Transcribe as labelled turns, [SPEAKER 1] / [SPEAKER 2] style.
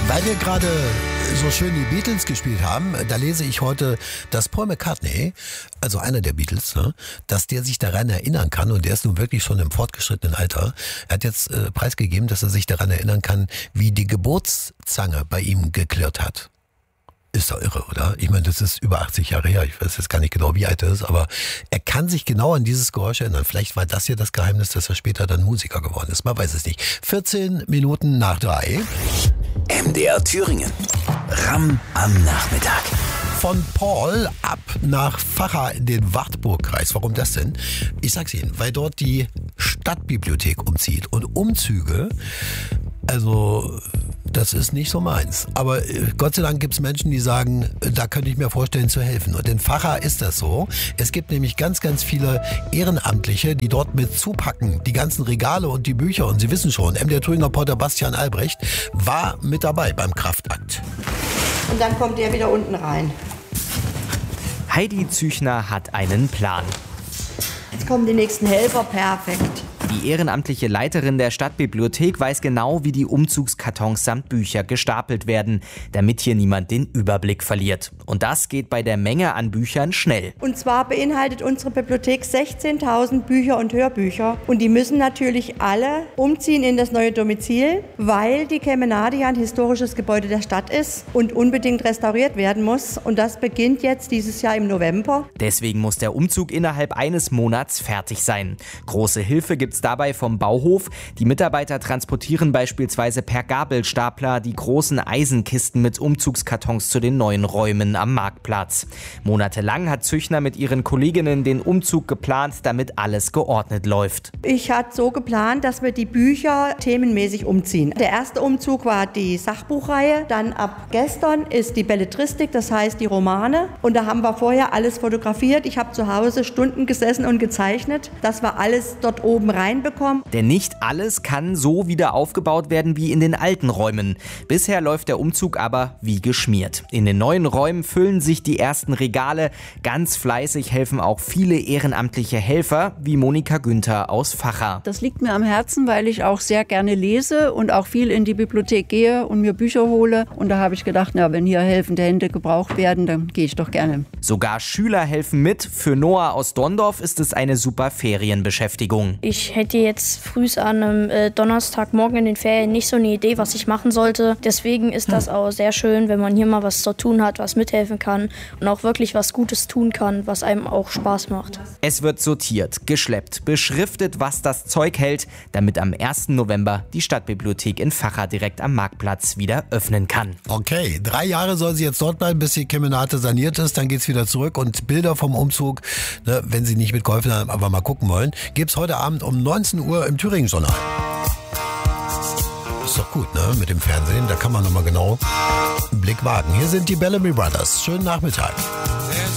[SPEAKER 1] Weil wir gerade so schön die Beatles gespielt haben, da lese ich heute, dass Paul McCartney, also einer der Beatles, dass der sich daran erinnern kann, und der ist nun wirklich schon im fortgeschrittenen Alter, er hat jetzt preisgegeben, dass er sich daran erinnern kann, wie die Geburtszange bei ihm geklirrt hat. Ist doch irre, oder? Ich meine, das ist über 80 Jahre her. Ich weiß jetzt gar nicht genau, wie alt er ist, aber er kann sich genau an dieses Geräusch erinnern. Vielleicht war das hier das Geheimnis, dass er später dann Musiker geworden ist. Man weiß es nicht. 14 Minuten nach 3.
[SPEAKER 2] MDR Thüringen. Ramm am Nachmittag.
[SPEAKER 1] Von Paul ab nach Vacha in den Wartburgkreis. Warum das denn? Ich sag's Ihnen, weil dort die Stadtbibliothek umzieht. Und Umzüge, also das ist nicht so meins. Aber Gott sei Dank gibt's Menschen, die sagen, da könnte ich mir vorstellen zu helfen. Und in Vacha ist das so. Es gibt nämlich ganz, ganz viele Ehrenamtliche, die dort mit zupacken. Die ganzen Regale und die Bücher. Und Sie wissen schon, MDR Thüringer Reporter Bastian Albrecht war mit dabei beim Kraftakt.
[SPEAKER 3] Und dann kommt der wieder unten rein.
[SPEAKER 4] Heidi Züchner hat einen Plan.
[SPEAKER 3] Jetzt kommen die nächsten Helfer, perfekt.
[SPEAKER 4] Die ehrenamtliche Leiterin der Stadtbibliothek weiß genau, wie die Umzugskartons samt Bücher gestapelt werden, damit hier niemand den Überblick verliert. Und das geht bei der Menge an Büchern schnell.
[SPEAKER 3] Und zwar beinhaltet unsere Bibliothek 16.000 Bücher und Hörbücher. Und die müssen natürlich alle umziehen in das neue Domizil, weil die Kemenade ja ein historisches Gebäude der Stadt ist und unbedingt restauriert werden muss. Und das beginnt jetzt dieses Jahr im November.
[SPEAKER 4] Deswegen muss der Umzug innerhalb eines Monats fertig sein. Große Hilfe gibt's dabei vom Bauhof. Die Mitarbeiter transportieren beispielsweise per Gabelstapler die großen Eisenkisten mit Umzugskartons zu den neuen Räumen am Marktplatz. Monatelang hat Züchner mit ihren Kolleginnen den Umzug geplant, damit alles geordnet läuft.
[SPEAKER 3] Ich hatte so geplant, dass wir die Bücher themenmäßig umziehen. Der erste Umzug war die Sachbuchreihe. Dann ab gestern ist die Belletristik, das heißt die Romane. Und da haben wir vorher alles fotografiert. Ich habe zu Hause Stunden gesessen und gezeichnet, dass wir alles dort oben reinbekommen.
[SPEAKER 4] Denn nicht alles kann so wieder aufgebaut werden wie in den alten Räumen. Bisher läuft der Umzug aber wie geschmiert. In den neuen Räumen füllen sich die ersten Regale. Ganz fleißig helfen auch viele ehrenamtliche Helfer, wie Monika Günther aus Vacha.
[SPEAKER 5] Das liegt mir am Herzen, weil ich auch sehr gerne lese und auch viel in die Bibliothek gehe und mir Bücher hole. Und da habe ich gedacht, na, wenn hier helfende Hände gebraucht werden, dann gehe ich doch gerne.
[SPEAKER 4] Sogar Schüler helfen mit. Für Noah aus Dondorf ist es eine super Ferienbeschäftigung.
[SPEAKER 6] Ich hätte jetzt früh an einem Donnerstagmorgen in den Ferien nicht so eine Idee, was ich machen sollte. Deswegen ist das auch sehr schön, wenn man hier mal was zu tun hat, was mithelfen kann und auch wirklich was Gutes tun kann, was einem auch Spaß macht.
[SPEAKER 4] Es wird sortiert, geschleppt, beschriftet, was das Zeug hält, damit am 1. November die Stadtbibliothek in Vacha direkt am Marktplatz wieder öffnen kann.
[SPEAKER 1] Okay, 3 Jahre soll sie jetzt dort bleiben, bis die Kemenate saniert ist. Dann geht's wieder zurück. Und Bilder vom Umzug, wenn Sie nicht mitgeholfen haben, aber mal gucken wollen, gibt's heute Abend um 19 Uhr im Thüringen-Journal. Ist doch gut, ne? Mit dem Fernsehen, da kann man nochmal genau einen Blick wagen. Hier sind die Bellamy Brothers. Schönen Nachmittag.